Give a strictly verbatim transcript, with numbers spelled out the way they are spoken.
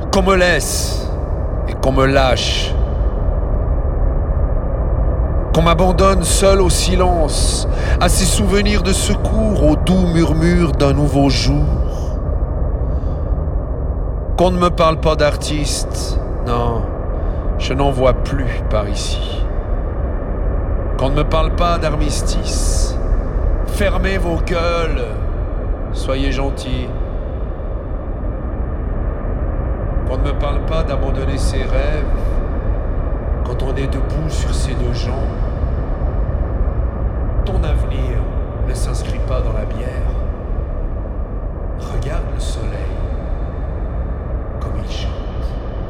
Qu'on me laisse et qu'on me lâche. Qu'on m'abandonne seul au silence, à ces souvenirs de secours, au doux murmure d'un nouveau jour. Qu'on ne me parle pas d'artistes, non, je n'en vois plus par ici. Qu'on ne me parle pas d'armistice, fermez vos gueules, soyez gentils. Qu'on ne me parle pas d'abandonner ses rêves quand on est debout sur ses deux jambes. Ton avenir ne s'inscrit pas dans la bière. Regarde le soleil comme il chante.